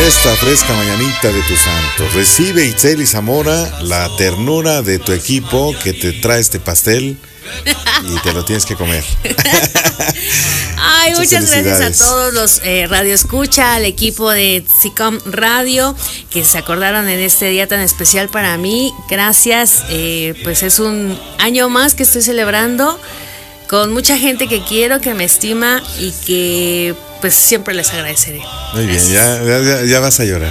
esta fresca mañanita de tu santo. Recibe, Itzel y Zamora, la ternura de tu equipo que te trae este pastel y te lo tienes que comer. Ay, muchas gracias a todos los Radio Escucha, al equipo de SICOM Radio que se acordaron en este día tan especial para mí. Gracias, pues es un año más que estoy celebrando con mucha gente que quiero, que me estima y que pues siempre les agradeceré. Muy bien, ya vas a llorar.